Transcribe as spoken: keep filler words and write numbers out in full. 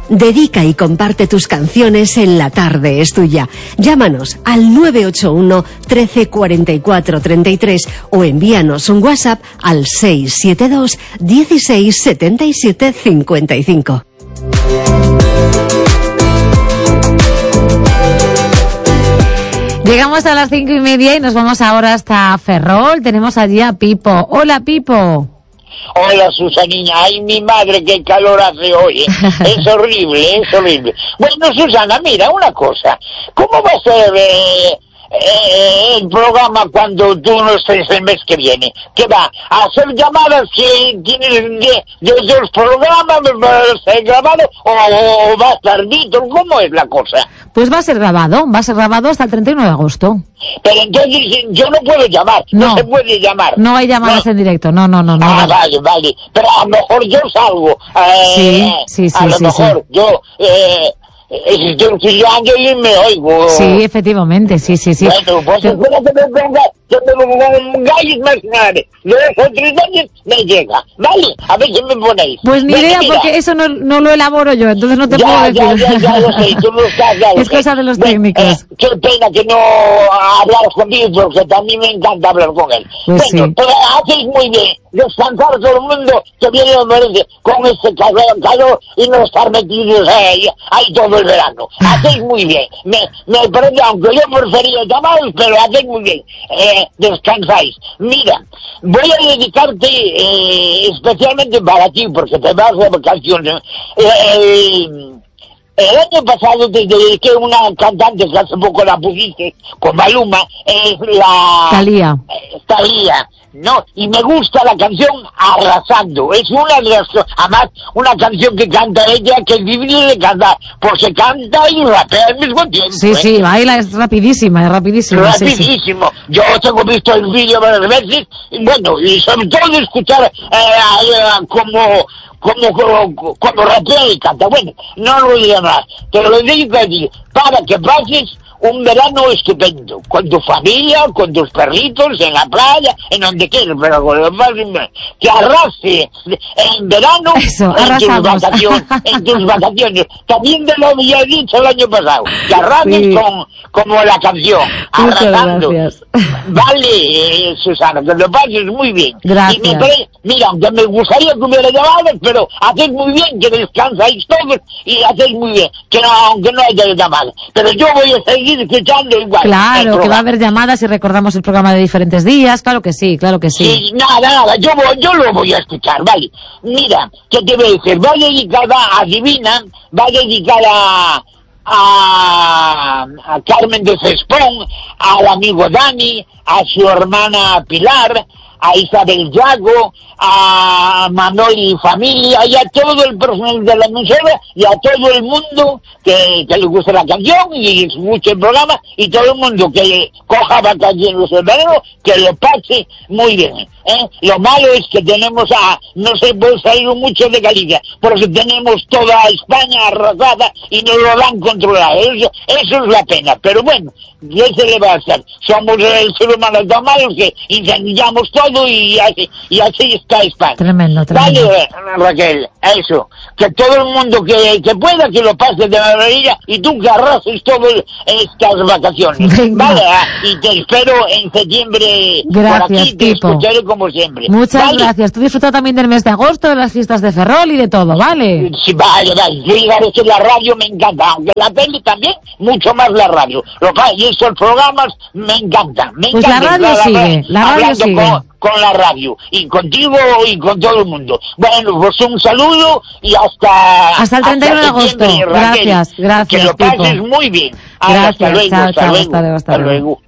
Dedica y comparte tus canciones en La Tarde es Tuya. Llámanos al nueve ocho uno, trece, cuarenta y cuatro, treinta y tres o envíanos un WhatsApp al seis siete dos, dieciséis, setenta y siete, cincuenta y cinco. Llegamos a las cinco y media y nos vamos ahora hasta Ferrol. Tenemos allí a Pipo. Hola, Pipo. Hola, Susanina. Ay, mi madre, qué calor hace hoy. Es horrible, es horrible. Bueno, Susana, mira, una cosa. ¿Cómo va a ser eh, eh, el programa cuando tú no estés el mes que viene? ¿Qué va? ¿A hacer llamadas que tienes de, de otros programas? ¿Va a ser grabado o, o va a estar Víctor? ¿Cómo es la cosa? Pues va a ser grabado. Va a ser grabado hasta el treinta y uno de agosto. Pero entonces yo no puedo llamar, no, no se puede llamar. No hay llamadas no. en directo, no, no, no. no ah, vale, vale. Pero a lo mejor yo salgo. Eh, sí, sí, sí. A lo sí, mejor sí. yo... Eh, estoy chillando y me oigo. Sí, efectivamente, sí, sí, sí. Bueno, pues Te... espera que me ponga, que me pongáis más grave. Dos o tres años me llega, ¿vale? A ver si me ponéis. Pues ni bueno, idea, mira. Porque eso no, no lo elaboro yo, entonces no te ya, puedo ya, decir. Ya, ya, lo sé, tú lo sabes, ya lo Es sé. cosa de los bueno, técnicos. Eh, qué pena que no hablaras conmigo, porque también me encanta hablar con él. Pues bueno, sí. pero hacéis muy bien. Descansar todo el mundo que viene lo merece con este calor, calor y no estar metidos ahí, ahí todo el verano. Hacéis muy bien. Me, me parece, aunque yo prefería llamaros, pero hacéis muy bien. Eh, descansáis. Mira, voy a dedicarte eh, especialmente para ti, porque te vas de vacaciones. Eh, eh, El año pasado te dediqué a una cantante que hace poco la pusiste con Maluma, es la... Thalía. Eh, Thalía, ¿no? Y me gusta la canción Arrasando. Es una de las... Además, una canción que canta ella que es difícil de cantar, pues se canta y rapea al mismo tiempo. Sí, ¿eh? sí, baila, es rapidísima, es rapidísima. Rapidísimo. Sí, sí. Yo tengo visto el vídeo varias veces, y bueno, y sobre todo escuchar eh, eh, como... como como, como rapea y canta. Bueno, no lo digo más, te lo digo allí, para que pases un verano estupendo, con tu familia, con tus perritos, en la playa, en donde quieras, pero con lo más que arrase en verano. Eso, en tus arrasamos. vacaciones, en tus vacaciones. También te lo había dicho el año pasado, que arrases Sí. con, como la canción, Muchas arrasando. gracias. Vale, eh, Susana, que lo pases muy bien. Gracias. Y me pare... Mira, aunque me gustaría que hubiera llamadas, pero hacéis muy bien, que descansáis todos y hacéis muy bien, que no, aunque no haya llamadas. Pero yo voy a seguir escuchando igual. Claro, que va a haber llamadas y recordamos el programa de diferentes días, claro que sí, claro que sí. Sí, nada, nada, yo, voy, yo lo voy a escuchar, vale. Mira, ¿qué te voy a decir? Va dedicada a Divina, va dedicada a, a Carmen de Cespón, al amigo Dani, a su hermana Pilar, a Isabel Yago, a Manuel y familia, y a todo el personal de la emisora, y a todo el mundo que, que le gusta la canción y escuche el programa, y todo el mundo que coja vacaciones en verano, que lo pase muy bien. ¿eh? Lo malo es que tenemos a, no se puede salir mucho de Galicia, porque tenemos toda España arrasada y no lo dan controlado. Eso, eso es la pena, pero bueno, ¿qué se le va a hacer? Somos el ser humano tan malos que incendiamos todo y así, y así está España. Tremendo, tremendo. Vale, Raquel, eso, que todo el mundo que, que pueda que lo pase de maravilla y tú que arrases todas estas vacaciones. Venga. Vale, ah, y te espero en septiembre. Gracias, por aquí, te Pipo. escucharé como siempre. Muchas ¿Vale? gracias. Tú disfruta también del mes de agosto, de las fiestas de Ferrol y de todo, ¿vale? Sí, vale, vale. Yo digo que la radio me encanta, aunque la peli también, mucho más la radio. Lo que y estos programas me encantan, me Pues la encantan. radio sigue, la radio hablando sigue. Con, con la radio, y contigo y con todo el mundo. Bueno, pues un saludo y hasta... Hasta el treinta y uno de agosto. septiembre, Raquel. Gracias, gracias, Que lo pases Pipo. muy bien. Gracias, Hasta luego, chao, hasta chao, luego. hasta luego, hasta Hasta luego. luego.